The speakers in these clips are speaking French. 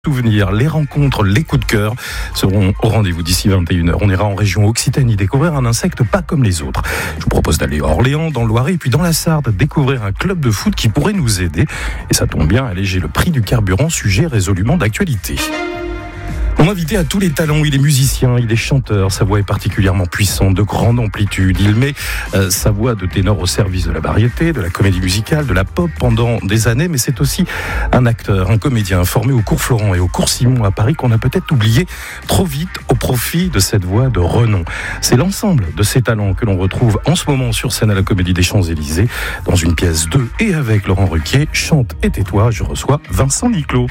Souvenirs, les rencontres, les coups de cœur seront au rendez-vous d'ici 21h. On ira en région Occitanie découvrir un insecte pas comme les autres. Je vous propose d'aller à Orléans, dans le Loiret, et puis dans la Sarthe, découvrir un club de foot qui pourrait nous aider. Et ça tombe bien, alléger le prix du carburant, sujet résolument d'actualité. Mon invité a tous les talents, il est musicien, il est chanteur, sa voix est particulièrement puissante, de grande amplitude. Il met sa voix de ténor au service de la variété, de la comédie musicale, de la pop pendant des années, mais c'est aussi un acteur, un comédien formé au cours Florent et au cours Simon à Paris qu'on a peut-être oublié trop vite au profit de cette voix de renom. C'est l'ensemble de ces talents que l'on retrouve en ce moment sur scène à la Comédie des Champs-Élysées, dans une pièce de et avec Laurent Ruquier, Chante et tais-toi, je reçois Vincent Niclot.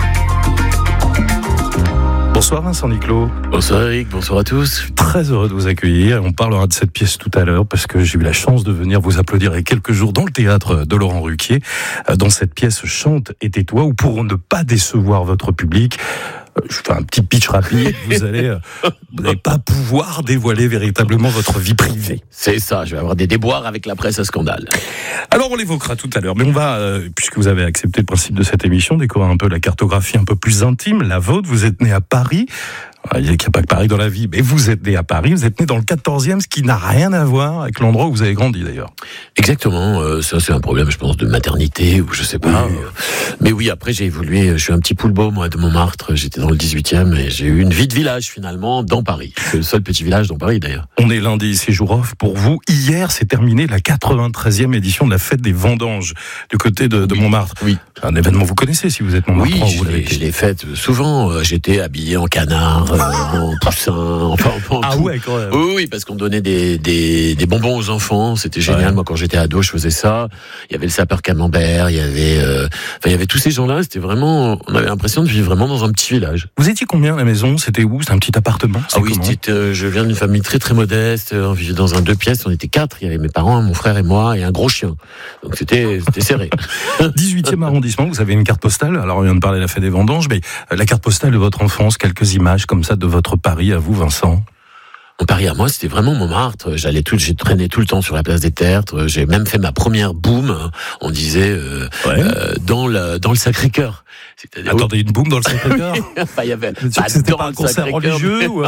Bonsoir Vincent Niclot. Bonsoir Eric, bonsoir à tous. Très heureux de vous accueillir. On parlera de cette pièce tout à l'heure parce que j'ai eu la chance de venir vous applaudir il y a quelques jours dans le théâtre de Laurent Ruquier, dans cette pièce Chante et tais-toi, où pour ne pas décevoir votre public, je fais un petit pitch rapide, vous n'allez pas pouvoir dévoiler véritablement votre vie privée. C'est ça, je vais avoir des déboires avec la presse à scandale. Alors on l'évoquera tout à l'heure, mais on va, puisque vous avez accepté le principe de cette émission, découvrir un peu la cartographie un peu plus intime, la vôtre. Vous êtes né à Paris. Il n'y a pas que Paris dans la vie, mais vous êtes né à Paris, vous êtes né dans le 14e, ce qui n'a rien à voir avec l'endroit où vous avez grandi d'ailleurs. Exactement, ça c'est un problème je pense de maternité ou je sais pas. Oui. Mais oui, après j'ai évolué, je suis un petit poulbeau moi de Montmartre, j'étais dans le 18e et j'ai eu une vie de village finalement dans Paris. C'est le seul petit village dans Paris d'ailleurs. On est lundi, c'est jour off pour vous. Hier s'est terminée la 93e édition de la fête des vendanges du côté de Montmartre. Oui. Un événement vous connaissez si vous êtes Montmartre. Oui, je l'ai faite souvent, j'étais habillé en canard. En poussin, ah tout. Ouais, quand même. Oui, parce qu'on donnait des bonbons aux enfants, c'était génial. Ouais. Moi, quand j'étais ado, je faisais ça. Il y avait le sapeur Camembert, il y avait tous ces gens-là. C'était vraiment, on avait l'impression de vivre vraiment dans un petit village. Vous étiez combien à la maison? C'était où? C'est un petit appartement? Ah oui, je viens d'une famille très très modeste. On vivait dans un 2 pièces. On était 4. Il y avait mes parents, mon frère et moi, et un gros chien. Donc c'était serré. 18e arrondissement. Vous avez une carte postale. Alors on vient de parler de la fête des vendanges, mais la carte postale de votre enfance, quelques images comme ça de votre Paris à vous, Vincent. Mon Paris à moi, c'était vraiment Montmartre. J'ai traîné tout le temps sur la place des Tertres. J'ai même fait ma première boum, on disait, dans le Sacré-Cœur. Attendez, une boum dans le Sacré-Cœur? Enfin, il y avait. C'était pas un concert religieux ou...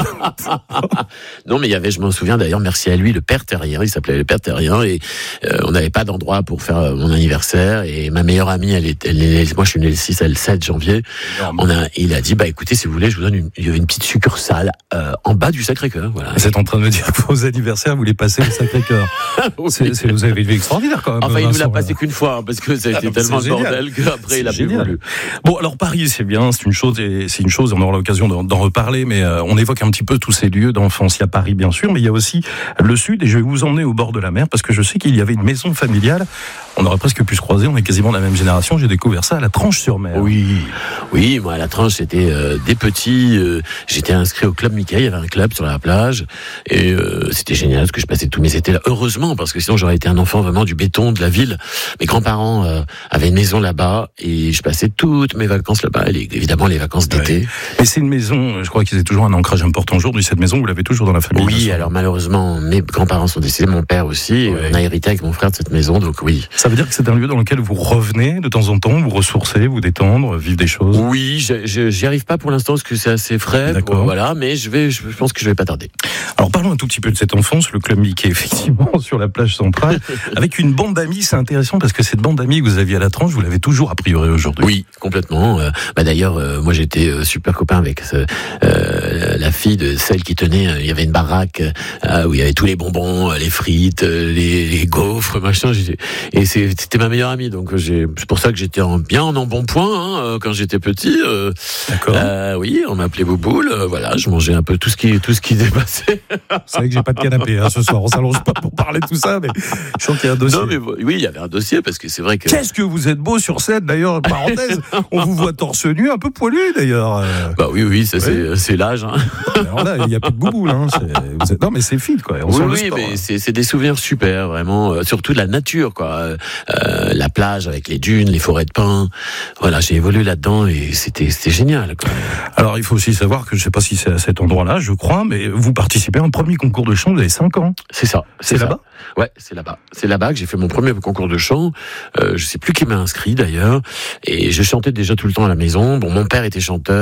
Non, mais il y avait, je m'en souviens d'ailleurs, merci à lui, le Père Terrien. Il s'appelait le Père Terrien et on n'avait pas d'endroit pour faire mon anniversaire. Et ma meilleure amie, moi je suis né le 6, elle le 7 janvier. Il a dit, écoutez, si vous voulez, je vous donne il y avait une petite succursale en bas du Sacré-Cœur. Voilà. Vous êtes en train de me dire que vos anniversaires, vous les passez au Sacré-Cœur. Oui. Vous avez une vie extraordinaire quand même. Enfin, il nous l'a passé qu'une fois, parce que ça a été tellement le bordel qu'après il a plus voulu. Bon, alors Paris, c'est bien, c'est une chose, on aura l'occasion d'en reparler, mais on évoque un petit peu tous ces lieux d'enfance. Il y a Paris, bien sûr, mais il y a aussi le Sud, et je vais vous emmener au bord de la mer, parce que je sais qu'il y avait une maison familiale. On aurait presque pu se croiser, on est quasiment de la même génération. J'ai découvert ça à la Tranche-sur-Mer. Oui, moi à la Tranche, c'était des petits. J'étais inscrit au club Mickey, il y avait un club sur la plage, et c'était génial parce que je passais tous mes étés là. Heureusement, parce que sinon j'aurais été un enfant vraiment du béton de la ville. Mes grands-parents avaient une maison là-bas, et je passais toutes mes vacances là-bas, et évidemment les vacances d'été. Mais c'est une maison, je crois qu'ils ont toujours un ancrage important aujourd'hui. Cette maison, vous l'avez toujours dans la famille. Oui, alors malheureusement, mes grands-parents sont décédés, mon père aussi, et on a hérité avec mon frère de cette maison, donc oui. Ça veut dire que c'est un lieu dans lequel vous revenez de temps en temps, vous ressourcez, vous détendre, vivre des choses. Oui, j'y arrive pas pour l'instant parce que c'est assez frais. Voilà, mais je pense que je vais pas tarder. Alors parlons un tout petit peu de cette enfance, le club Mickey, effectivement, sur la plage centrale, avec une bande d'amis. C'est intéressant parce que cette bande d'amis que vous aviez à la Tranche, vous l'avez toujours a priori aujourd'hui. Oui, complètement. D'ailleurs, moi j'étais super copain avec la fille de celle qui tenait. Il y avait une baraque où il y avait tous les bonbons, les frites, les gaufres, machin. Et c'était ma meilleure amie, donc c'est pour ça que j'étais bien en embonpoint quand j'étais petit. D'accord. Oui, on m'appelait Bouboule. Voilà, je mangeais un peu tout ce qui dépassait. C'est vrai que j'ai pas de canapé ce soir. On s'allonge pas pour parler de tout ça, mais je sens qu'il y a un dossier. Non, mais oui, il y avait un dossier parce que c'est vrai que. Qu'est-ce que vous êtes beau sur scène d'ailleurs, parenthèse. On vous voit torse nu, un peu poilu d'ailleurs. Oui, ça c'est l'âge. Alors là, il y a plus de Bouboule. Non, mais c'est fit quoi. Oui, mais c'est des souvenirs super, vraiment. Surtout de la nature quoi. la plage avec les dunes, les forêts de pins. Voilà, j'ai évolué là-dedans et c'était génial, quoi. Alors, il faut aussi savoir que je sais pas si c'est à cet endroit-là, je crois, mais vous participez à un premier concours de chant, vous avez 5 ans. C'est ça. C'est là-bas ? Ouais, c'est là-bas. C'est là-bas que j'ai fait mon premier concours de chant. Je sais plus qui m'a inscrit d'ailleurs. Et je chantais déjà tout le temps à la maison. Bon, mon père était chanteur.